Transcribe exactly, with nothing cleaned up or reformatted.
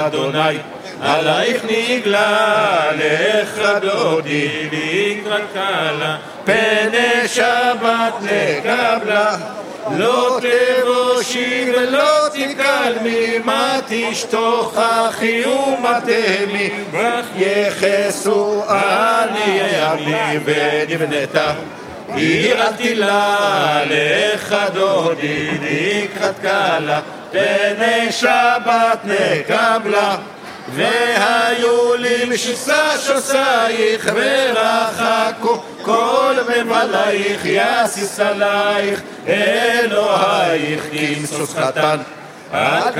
אדוני, עלייך נגלה, לך דודי לקראת כלה, פני שבת נקבלה, לא תבושי ולא תקלמי, מה תשתוכחי ומה תהמי, יחסו עניי עמי ונבנתה. עירתי לה, לך דודי לקראת כלה, פני שבת נקבלה, והיו לי משיסה שוסייך, ורחקו כל מבלייך, יסיס עלייך אלוהיך כמסוס חתן.